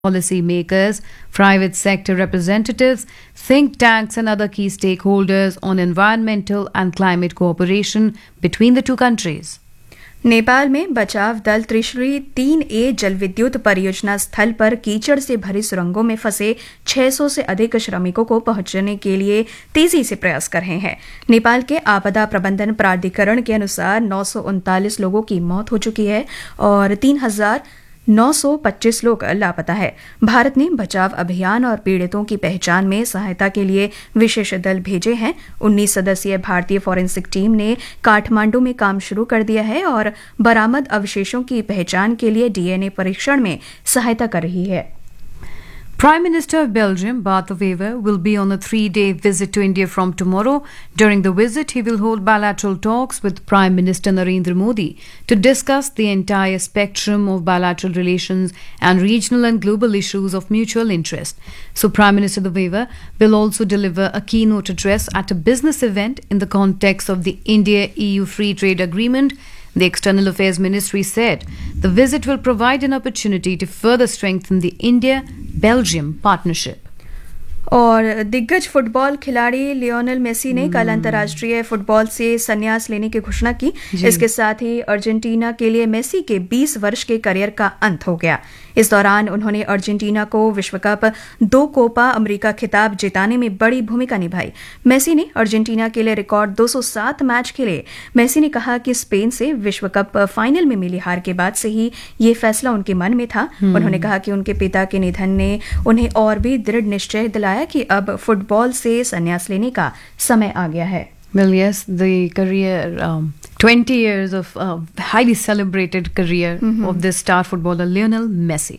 policymakers, private sector representatives, think tanks, and other key stakeholders on environmental and climate cooperation between the two countries. Nepal में बचाव दल Trishuli 3A जल विद्युत परियोजना स्थल पर कीचड़ से भरी सुरंगों में फंसे 600 से अधिक श्रमिकों को पहुंचाने के लिए तेजी से प्रयास कर रहे हैं। नेपाल के आपदा प्रबंधन प्राधिकरण के अनुसार 939 लोगों की मौत हो चुकी है और 3,925 लोग लापता है। भारत ने बचाव अभियान और पीड़ितों की पहचान में सहायता के लिए विशेष दल भेजे हैं। 19 सदस्यीय भारतीय फॉरेंसिक टीम ने काठमांडू में काम शुरू कर दिया है और बरामद अवशेषों की पहचान के लिए डीएनए परीक्षण में सहायता कर रही है। Prime Minister of Belgium, Bart De Wever, will be on a 3-day visit to India from tomorrow. During the visit, he will hold bilateral talks with Prime Minister Narendra Modi to discuss the entire spectrum of bilateral relations and regional and global issues of mutual interest. So, Prime Minister De Wever will also deliver a keynote address at a business event in the context of the India-EU Free Trade Agreement. The External Affairs Ministry said the visit will provide an opportunity to further strengthen the India-Belgium partnership. और दिग्गज football खिलाड़ी Lionel Messi ने कल अंतर्राष्ट्रीय football से संन्यास लेने की घोषणा की। इसके साथ ही अर्जेंटीना के लिए मेसी के 20 वर्ष के करियर का अंत हो गया। इस दौरान उन्होंने अर्जेंटीना को विश्व कप 2 कोपा अमेरिका खिताब जिताने में बड़ी भूमिका निभाई। मेसी ने अर्जेंटीना के लिए रिकॉर्ड 207 मैच खेले। मेसी ने कहा कि स्पेन से विश्व कप फाइनल में मिली हार के बाद से ही ये फैसला उनके मन में था। उन्होंने कहा कि उनके पिता के निधन ने उन्हें और भी दृढ़ निश्चय दिलाया कि अब फुटबॉल से संन्यास लेने का समय आ गया है। Well, yes, the career, 20 years of highly celebrated career of this star footballer Lionel Messi.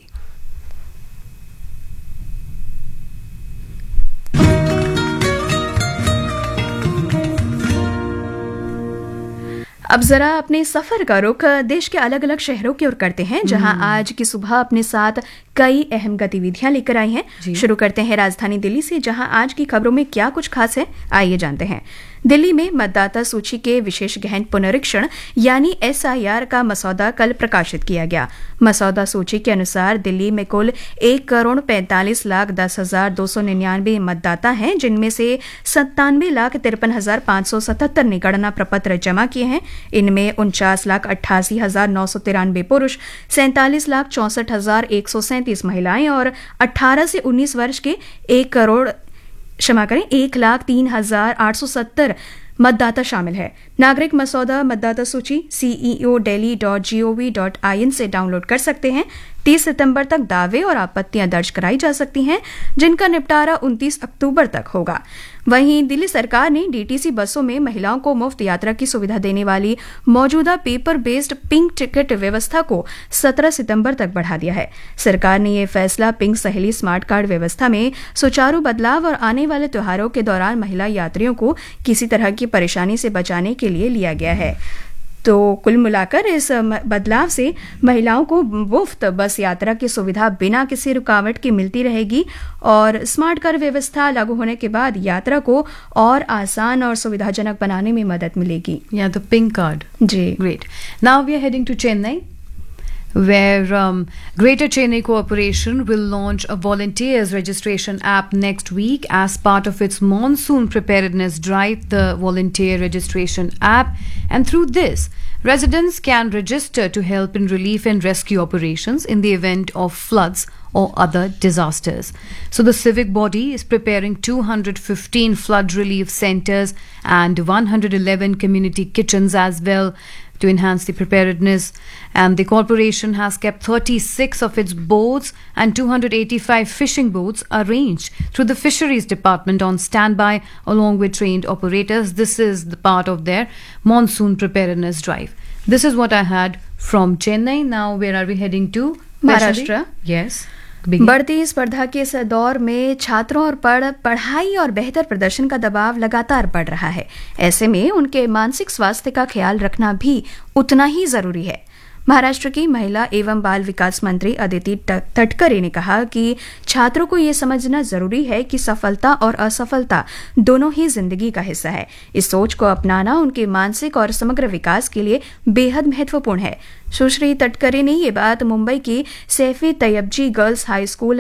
अब जरा अपने सफर का रुख देश के अलग अलग शहरों की ओर करते हैं, जहां आज की सुबह अपने साथ कई अहम गतिविधियां लेकर आई हैं। शुरू करते हैं राजधानी दिल्ली से, जहां आज की खबरों में क्या कुछ खास है, आइए जानते हैं। दिल्ली में मतदाता सूची के विशेष गहन पुनरीक्षण यानी SIR का मसौदा कल प्रकाशित किया गया। मसौदा सूची के अनुसार दिल्ली में कुल 1,45,10,299 मतदाता हैं, जिनमें से 97,53,577 ने गणना प्रपत्र जमा किए हैं। इनमें 49,88,993 पुरुष, 47,64,137 महिलाएं और 18 से 19 वर्ष के 1,03,870 मतदाता शामिल है। नागरिक मसौदा मतदाता सूची ceo.delhi.gov.in से डाउनलोड कर सकते हैं। 30 सितंबर तक दावे और आपत्तियां दर्ज कराई जा सकती हैं, जिनका निपटारा 29 अक्टूबर तक होगा। वहीं दिल्ली सरकार ने डीटीसी बसों में महिलाओं को मुफ्त यात्रा की सुविधा देने वाली मौजूदा पेपर बेस्ड पिंक टिकट व्यवस्था को 17 सितंबर तक बढ़ा दिया है। सरकार ने यह फैसला पिंक सहेली स्मार्ट कार्ड व्यवस्था में सुचारू बदलाव और आने वाले त्योहारों के दौरान महिला यात्रियों को किसी तरह की परेशानी से बचाने के लिए लिया गया है। तो कुल मिलाकर इस बदलाव से महिलाओं को मुफ्त बस यात्रा की सुविधा बिना किसी रुकावट के मिलती रहेगी और स्मार्ट कार्ड व्यवस्था लागू होने के बाद यात्रा को और आसान और सुविधाजनक बनाने में मदद मिलेगी। या the pink card. Ji, great. Now we are heading to Chennai, where Greater Chennai Corporation will launch a volunteers registration app next week as part of its monsoon preparedness drive, the volunteer registration app. And through this, residents can register to help in relief and rescue operations in the event of floods or other disasters. So the civic body is preparing 215 flood relief centers and 111 community kitchens as well to enhance the preparedness, and the corporation has kept 36 of its boats and 285 fishing boats arranged through the fisheries department on standby along with trained operators. This is the part of their monsoon preparedness drive. This is what I had from Chennai. Now where are we heading to? Maharashtra. Yes. बढ़ती स्पर्धा के इस दौर में छात्रों और पढ़ाई और बेहतर प्रदर्शन का दबाव लगातार बढ़ रहा है। ऐसे में उनके मानसिक स्वास्थ्य का ख्याल रखना भी उतना ही जरूरी है। महाराष्ट्र की महिला एवं बाल विकास मंत्री अदिति तटकरे ने कहा कि छात्रों को ये समझना जरूरी है कि सफलता और असफलता दोनों ही जिंदगी का हिस्सा है। इस सोच को अपनाना उनके मानसिक और समग्र विकास के लिए बेहद महत्वपूर्ण है। सुश्री तटकरे ने ये बात मुंबई की Saifi Tyabji girls high school